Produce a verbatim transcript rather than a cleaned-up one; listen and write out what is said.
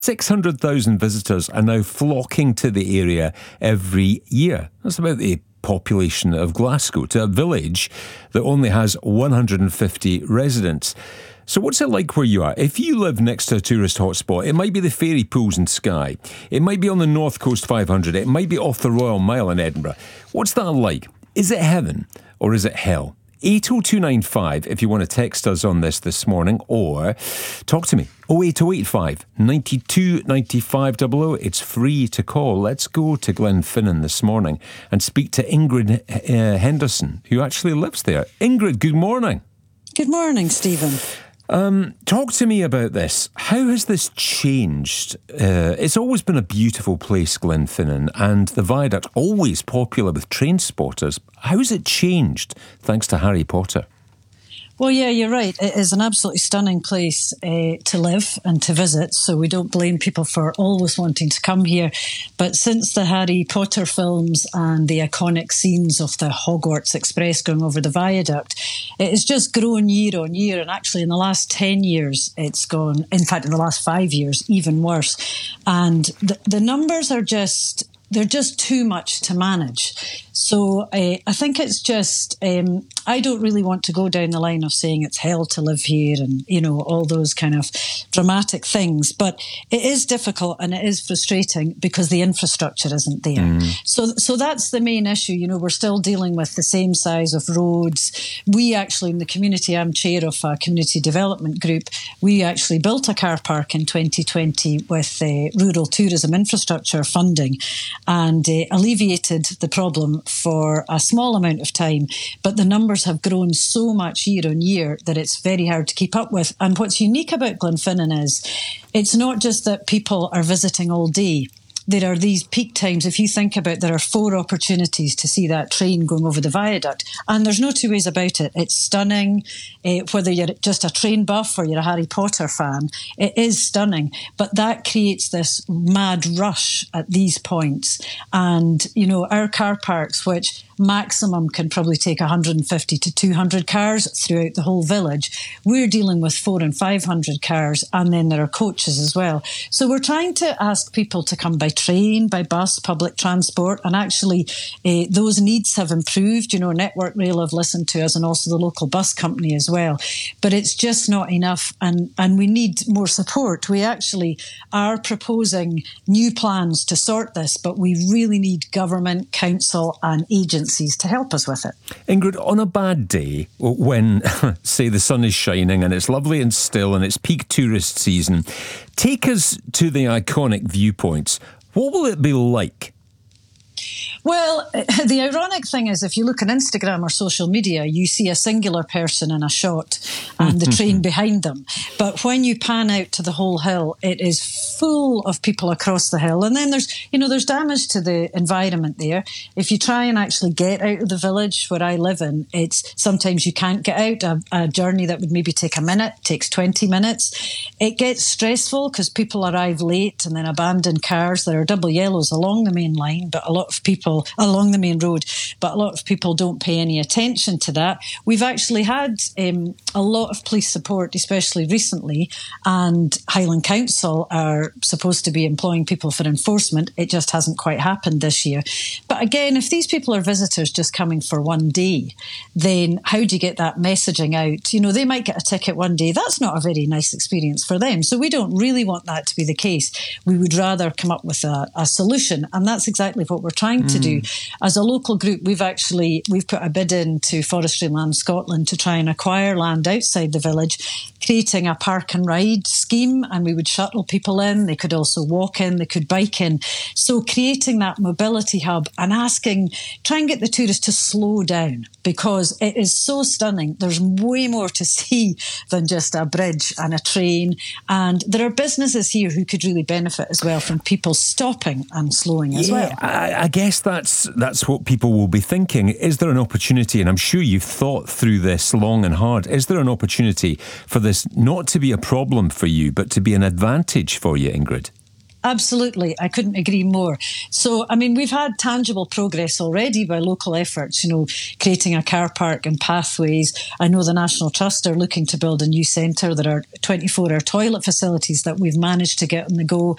six hundred thousand visitors are now flocking to the area every year. That's about the population of Glasgow, to a village that only has one hundred fifty residents. So what's it like where you are? If you live next to a tourist hotspot, it might be the Fairy Pools in Skye. It might be on the North Coast five hundred. It might be off the Royal Mile in Edinburgh. What's that like? Is it heaven or is it hell? eight oh two nine five if you want to text us on this this morning, or talk to me. oh eight oh eight five, nine two nine five double oh. It's free to call. Let's go to Glenfinnan this morning and speak to Ingrid uh, Henderson, who actually lives there. Ingrid, good morning. Good morning, Stephen. Um, talk to me about this. How has this changed? Uh, it's always been a beautiful place, Glenfinnan, and the viaduct always popular with train spotters. How's it changed thanks to Harry Potter? Well, yeah, you're right. It is an absolutely stunning place uh, to live and to visit, so we don't blame people for always wanting to come here. But since the Harry Potter films and the iconic scenes of the Hogwarts Express going over the viaduct, it has just grown year on year. And actually in the last ten years, it's gone, in fact, in the last five years, even worse. And the, the numbers are just... they're just too much to manage. So uh, I think it's just, um, I don't really want to go down the line of saying it's hell to live here and, you know, all those kind of dramatic things. But it is difficult and it is frustrating because the infrastructure isn't there. Mm. So so that's the main issue. You know, we're still dealing with the same size of roads. We actually, in the community, I'm chair of a community development group, we actually built a car park in twenty twenty with uh, rural tourism infrastructure funding, and uh, alleviated the problem for a small amount of time. But the numbers have grown so much year on year that it's very hard to keep up with. And what's unique about Glenfinnan is it's not just that people are visiting all day. There are these peak times. If you think about, there are four opportunities to see that train going over the viaduct, and there's no two ways about it. It's stunning, uh, whether you're just a train buff or you're a Harry Potter fan. It is stunning, but that creates this mad rush at these points. And, you know, our car parks, which maximum can probably take one hundred fifty to two hundred cars throughout the whole village, we're dealing with four and five hundred cars, and then there are coaches as well. So we're trying to ask people to come by train, by bus, public transport, and actually uh, those needs have improved. You know, Network Rail have listened to us, and also the local bus company as well. But it's just not enough, and, and we need more support. We actually are proposing new plans to sort this, but we really need government, council and agencies to help us with it. Ingrid, on a bad day, when, say, the sun is shining and it's lovely and still and it's peak tourist season, take us to the iconic viewpoints. What will it be like? Well, the ironic thing is, if you look on Instagram or social media, you see a singular person in a shot and the train behind them. But when you pan out to the whole hill, it is full of people across the hill. And then there's, you know, there's damage to the environment there. If you try and actually get out of the village where I live in, it's sometimes you can't get out. A, a journey that would maybe take a minute takes twenty minutes. It gets stressful because people arrive late and then abandon cars. There are double yellows along the main line, but a lot of people along the main road, but a lot of people don't pay any attention to that. We've actually had um, a lot of police support, especially recently, and Highland Council are supposed to be employing people for enforcement. It just hasn't quite happened this year. But again, if these people are visitors just coming for one day, then how do you get that messaging out? You know, they might get a ticket one day. That's not a very nice experience for them. So we don't really want that to be the case. We would rather come up with a, a solution, and that's exactly what we're trying to do. As a local group, we've actually we've put a bid in to Forestry Land Scotland to try and acquire land outside the village, creating a park and ride scheme, and we would shuttle people in. They could also walk in, they could bike in. So creating that mobility hub and asking, try and get the tourists to slow down, because it is so stunning. There's way more to see than just a bridge and a train. And there are businesses here who could really benefit as well from people stopping and slowing as yeah, well. I, I guess that's that's what people will be thinking. Is there an opportunity, and I'm sure you've thought through this long and hard, is there an opportunity for this not to be a problem for you, but to be an advantage for you, Ingrid? Absolutely. I couldn't agree more. So, I mean, we've had tangible progress already by local efforts, you know, creating a car park and pathways. I know the National Trust are looking to build a new centre. There are twenty-four hour toilet facilities that we've managed to get on the go.